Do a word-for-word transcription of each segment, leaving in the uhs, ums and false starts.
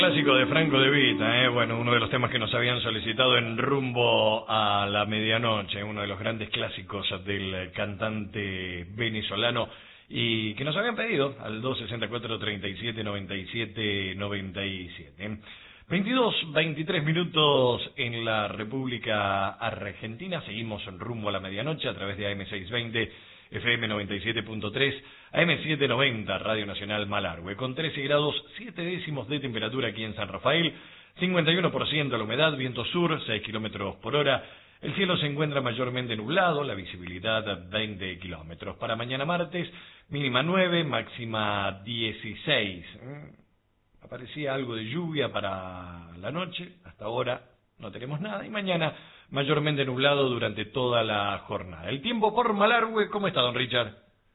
Clásico de Franco De Vita, ¿eh? Bueno, uno de los temas que nos habían solicitado en Rumbo a la Medianoche, uno de los grandes clásicos del cantante venezolano y que nos habían pedido al dos sesenta y cuatro, treinta y siete, noventa y siete, noventa y siete. veintidós, veintitrés minutos en la República Argentina, seguimos en Rumbo a la Medianoche a través de A M seiscientos veinte, F M noventa y siete punto tres, A M setecientos noventa, Radio Nacional Malargüe, con trece grados siete décimos de temperatura aquí en San Rafael, cincuenta y uno por ciento la humedad, viento sur, seis kilómetros por hora, el cielo se encuentra mayormente nublado, la visibilidad veinte kilómetros. Para mañana martes, mínima nueve, máxima dieciséis. Aparecía algo de lluvia para la noche, hasta ahora no tenemos nada, y mañana mayormente nublado durante toda la jornada. El tiempo por Malargüe, ¿cómo está, don Richard?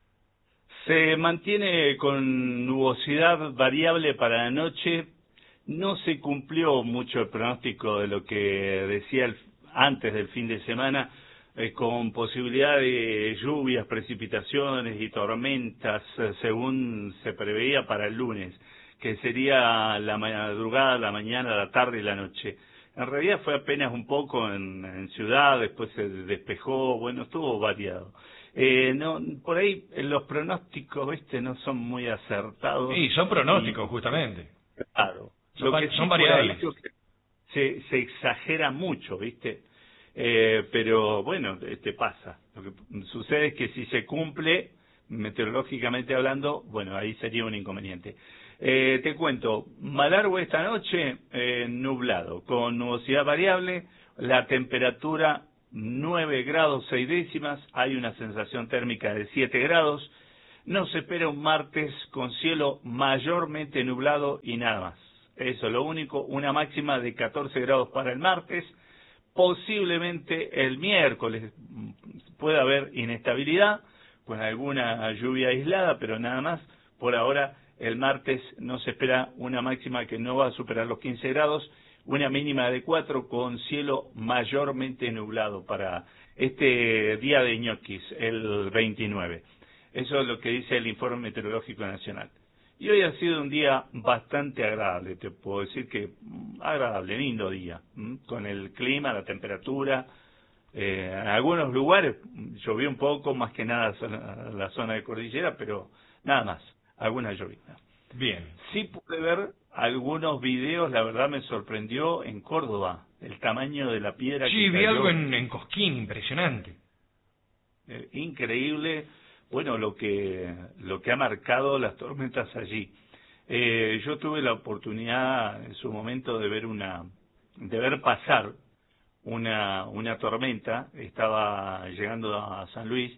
Se mantiene con nubosidad variable para la noche. No se cumplió mucho el pronóstico de lo que decía el, antes del fin de semana, eh, con posibilidad de lluvias, precipitaciones y tormentas, eh, según se preveía para el lunes, que sería la madrugada, la mañana, la tarde y la noche. En realidad fue apenas un poco en, en ciudad, después se despejó, bueno, estuvo variado. Eh, no, por ahí los pronósticos, viste, no son muy acertados. Sí, son pronósticos, y, justamente. Claro. Son, lo que son sí variables. Ahí, se, se exagera mucho, viste. Eh, pero bueno, te pasa. Lo que sucede es que si se cumple, meteorológicamente hablando, bueno, ahí sería un inconveniente. Eh, te cuento, Malargüe esta noche eh, nublado, con nubosidad variable, la temperatura nueve grados seis décimas, hay una sensación térmica de siete grados, no se espera un martes con cielo mayormente nublado y nada más. Eso es lo único, una máxima de catorce grados para el martes, posiblemente el miércoles pueda haber inestabilidad, con alguna lluvia aislada, pero nada más. Por ahora, el martes no se espera una máxima que no va a superar los quince grados, una mínima de cuatro con cielo mayormente nublado para este día de ñoquis, el veintinueve. Eso es lo que dice el Informe Meteorológico Nacional. Y hoy ha sido un día bastante agradable, te puedo decir que agradable, lindo día, ¿m? Con el clima, la temperatura. Eh, en algunos lugares llovió un poco, más que nada la zona de cordillera, pero nada más, alguna llovizna. Bien. Sí pude ver algunos videos, la verdad me sorprendió en Córdoba, el tamaño de la piedra. Sí, que vi cayó. algo en, en Cosquín, impresionante. Eh, increíble, bueno, lo que lo que ha marcado las tormentas allí. Eh, yo tuve la oportunidad en su momento de ver una, de ver pasar una una tormenta, estaba llegando a San Luis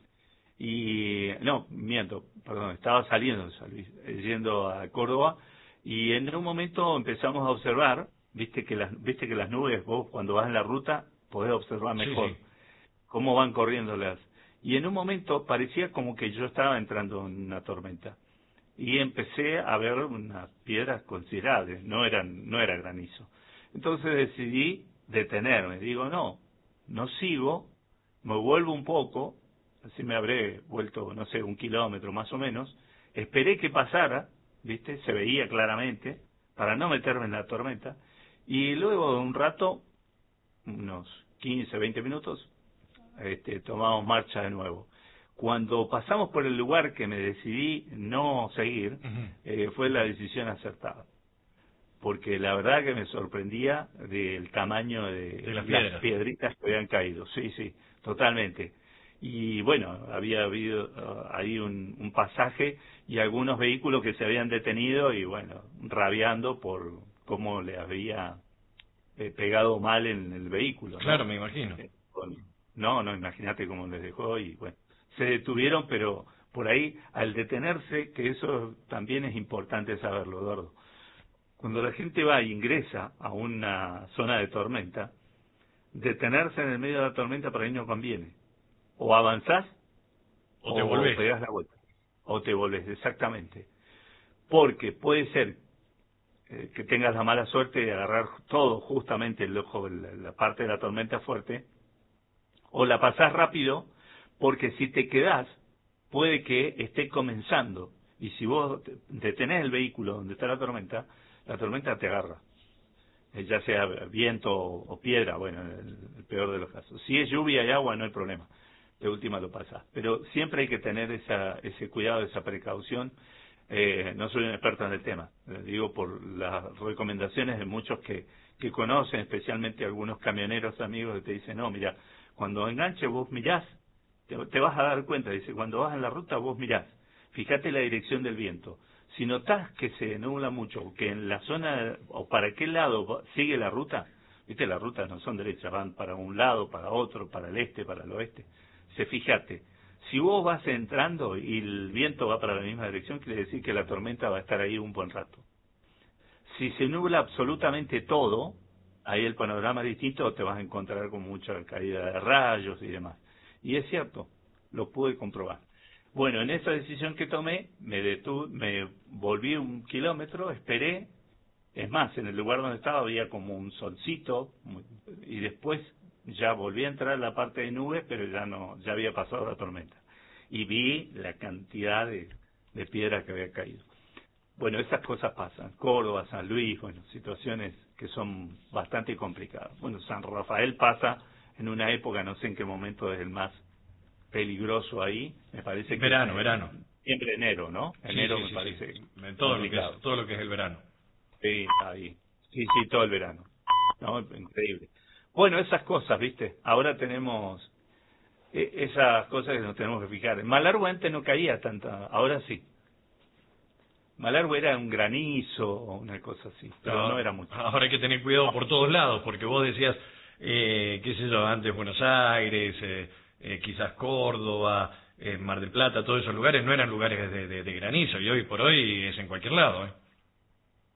y no, miento, perdón, estaba saliendo de San Luis, yendo a Córdoba, y en un momento empezamos a observar, viste que las viste que las nubes, vos cuando vas en la ruta podés observar mejor, sí, sí, cómo van corriendo las, y en un momento parecía como que yo estaba entrando en una tormenta y empecé a ver unas piedras considerables, no eran no era granizo. Entonces decidí detenerme, digo, no, no sigo, me vuelvo un poco, así me habré vuelto, no sé, un kilómetro más o menos, esperé que pasara, ¿viste? Se veía claramente, para no meterme en la tormenta, y luego de un rato, unos quince, veinte minutos, este, tomamos marcha de nuevo. Cuando pasamos por el lugar que me decidí no seguir, uh-huh. eh, fue la decisión acertada. Porque la verdad que me sorprendía del tamaño de, de las, las piedritas que habían caído. Sí, sí, totalmente. Y bueno, había habido uh, ahí un, un pasaje y algunos vehículos que se habían detenido y bueno, rabiando por cómo le había eh, pegado mal en el vehículo, ¿no? Claro, me imagino. Eh, con, no, no, imagínate cómo les dejó y bueno, se detuvieron, pero por ahí al detenerse, que eso también es importante saberlo, Eduardo. Cuando la gente va e ingresa a una zona de tormenta, detenerse en el medio de la tormenta para ahí no conviene. O avanzás o te volvés. O pegás la vuelta. O te volvés, exactamente. Porque puede ser eh, que tengas la mala suerte de agarrar todo justamente el ojo, la, la parte de la tormenta fuerte, o la pasás rápido, porque si te quedás, puede que esté comenzando. Y si vos detenés el vehículo donde está la tormenta, la tormenta te agarra, eh, ya sea viento o piedra, bueno, el, el peor de los casos. Si es lluvia y agua no hay problema, de última lo pasás, pero siempre hay que tener esa, ese cuidado, esa precaución. Eh, no soy un experto en el tema, les digo por las recomendaciones de muchos que, que conocen, especialmente algunos camioneros amigos que te dicen, no, mira, cuando enganche vos mirás, te, te vas a dar cuenta, dice, cuando vas en la ruta vos mirás, fíjate la dirección del viento. Si notás que se nubla mucho, que en la zona, o para qué lado sigue la ruta, viste, las rutas no son derechas, van para un lado, para otro, para el este, para el oeste. Se fíjate, si vos vas entrando y el viento va para la misma dirección, quiere decir que la tormenta va a estar ahí un buen rato. Si se nubla absolutamente todo, ahí el panorama es distinto, te vas a encontrar con mucha caída de rayos y demás. Y es cierto, lo pude comprobar. Bueno, en esa decisión que tomé, me detuve, me volví un kilómetro, esperé, es más, en el lugar donde estaba había como un solcito, y después ya volví a entrar a la parte de nubes, pero ya no, ya había pasado la tormenta. Y vi la cantidad de, de piedra que había caído. Bueno, esas cosas pasan. Córdoba, San Luis, bueno, situaciones que son bastante complicadas. Bueno, San Rafael pasa en una época, no sé en qué momento es el más peligroso ahí, me parece que verano, es, verano. Siempre enero, ¿no? Enero sí, sí, me sí, parece. Sí. Todo lo, que es, todo lo que es el verano. Sí, ahí. Sí, sí, todo el verano. No, increíble. Bueno, esas cosas, ¿viste? Ahora tenemos eh, esas cosas que nos tenemos que fijar. En Malargüe antes no caía tanta, ahora sí. Malargüe era un granizo, una cosa así, pero no, no era mucho. Ahora hay que tener cuidado por todos lados, porque vos decías, eh, qué sé yo, antes Buenos Aires, eh, eh, quizás Córdoba, eh, Mar del Plata, todos esos lugares no eran lugares de, de, de granizo, y hoy por hoy es en cualquier lado, ¿eh?